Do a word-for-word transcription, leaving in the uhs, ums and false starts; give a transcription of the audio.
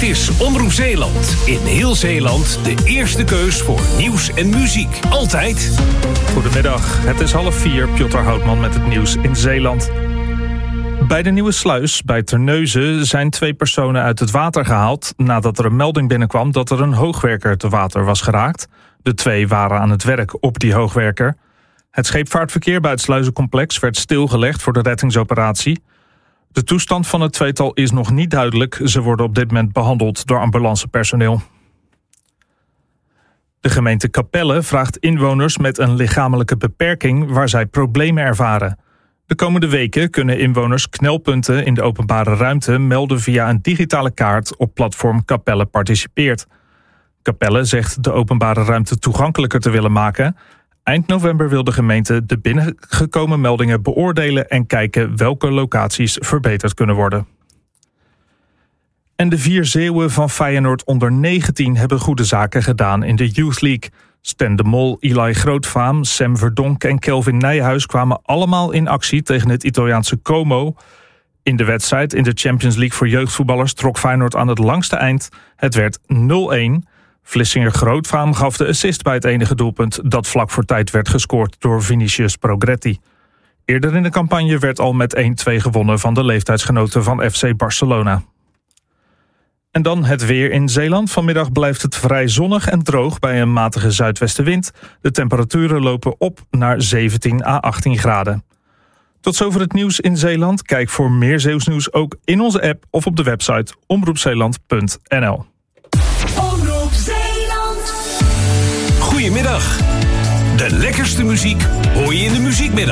is Omroep Zeeland. In heel Zeeland de eerste keus voor nieuws en muziek. Altijd. Goedemiddag, het is half vier. Piotr Houtman met het nieuws in Zeeland. Bij de Nieuwe Sluis bij Terneuzen zijn twee personen uit het water gehaald nadat er een melding binnenkwam dat er een hoogwerker te water was geraakt. De twee waren aan het werk op die hoogwerker. Het scheepvaartverkeer bij het sluizencomplex werd stilgelegd voor de reddingsoperatie. De toestand van het tweetal is nog niet duidelijk. Ze worden op dit moment behandeld door ambulancepersoneel. De gemeente Capelle vraagt inwoners met een lichamelijke beperking waar zij problemen ervaren. De komende weken kunnen inwoners knelpunten in de openbare ruimte melden via een digitale kaart op platform Capelle Participeert. Capelle zegt de openbare ruimte toegankelijker te willen maken. Eind november wil de gemeente de binnengekomen meldingen beoordelen en kijken welke locaties verbeterd kunnen worden. En de vier Zeeuwen van Feyenoord onder negentien hebben goede zaken gedaan in de Youth League. Stan de Mol, Eli Grootvaam, Sam Verdonk en Kelvin Nijhuis kwamen allemaal in actie tegen het Italiaanse Como. In de wedstrijd in de Champions League voor jeugdvoetballers trok Feyenoord aan het langste eind. Het werd nul-een. Vlissinger Grootvaam gaf de assist bij het enige doelpunt dat vlak voor tijd werd gescoord door Vinicius Progretti. Eerder in de campagne werd al met één-twee gewonnen van de leeftijdsgenoten van F C Barcelona. En dan het weer in Zeeland. Vanmiddag blijft het vrij zonnig en droog bij een matige zuidwestenwind. De temperaturen lopen op naar zeventien à achttien graden. Tot zover het nieuws in Zeeland. Kijk voor meer Zeeuws nieuws ook in onze app of op de website omroep zeeland punt n l. Goedemiddag. De lekkerste muziek hoor je in de muziekmiddag.